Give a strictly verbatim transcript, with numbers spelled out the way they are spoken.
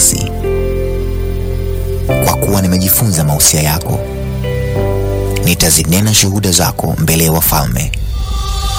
nafasi, kwa kuwa nimejifunza mausia yako. Nitazinena shuhuda zako mbele ya wafalme,